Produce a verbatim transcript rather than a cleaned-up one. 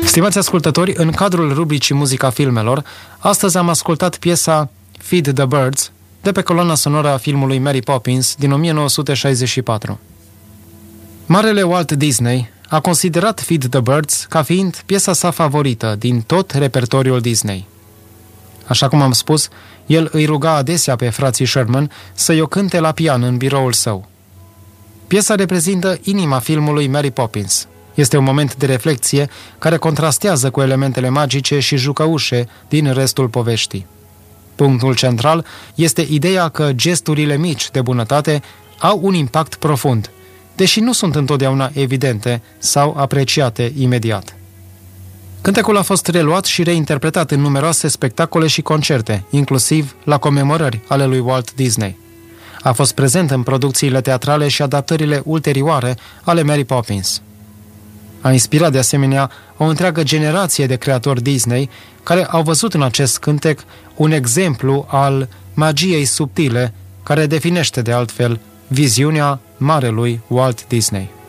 Stimați ascultători, în cadrul rubricii Muzica filmelor, astăzi am ascultat piesa Feed the Birds de pe coloana sonoră a filmului Mary Poppins din o mie nouă sute șaizeci și patru. Marele Walt Disney a considerat Feed the Birds ca fiind piesa sa favorită din tot repertoriul Disney. Așa cum am spus, el îi ruga adesea pe frații Sherman să-i o cânte la pian în biroul său. Piesa reprezintă inima filmului Mary Poppins. Este un moment de reflexie care contrastează cu elementele magice și jucăușe din restul poveștii. Punctul central este ideea că gesturile mici de bunătate au un impact profund, deși nu sunt întotdeauna evidente sau apreciate imediat. Cântecul a fost reluat și reinterpretat în numeroase spectacole și concerte, inclusiv la comemorări ale lui Walt Disney. A fost prezent în producțiile teatrale și adaptările ulterioare ale Mary Poppins. A inspirat de asemenea o întreagă generație de creatori Disney care au văzut în acest cântec un exemplu al magiei subtile care definește de altfel viziunea marelui Walt Disney.